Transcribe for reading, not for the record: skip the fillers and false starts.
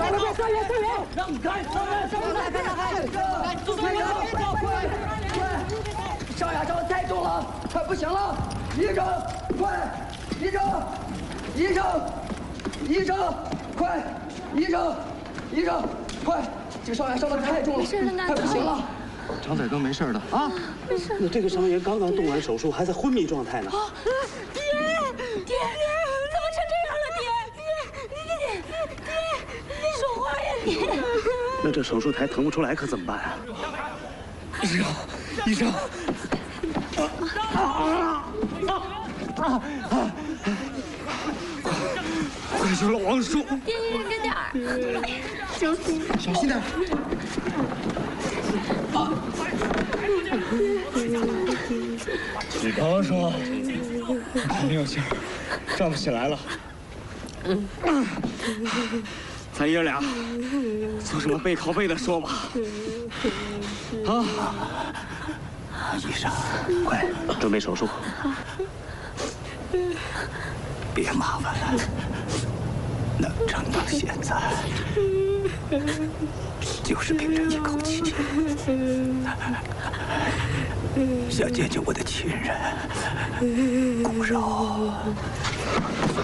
让开！上牙伤太重了，快不行了！医生，快！医生，快！医生，快！这个伤员伤得太重了，快不行了。 张仔哥没事的啊？ 没事。那这个伤员刚刚动完手术，还在昏迷状态呢。 爹，怎么成这样了？爹，说话呀爹！ 那这手术台腾不出来可怎么办啊？医生！快救了王叔！ 爹，你忍着点儿， 小心点。 王叔，没有气儿，站不起来了。咱爷俩做什么背靠背的说吧。啊！医生，快准备手术。别麻烦了，能撑到现在，就是凭着一口气。想解救我的亲人，顾少。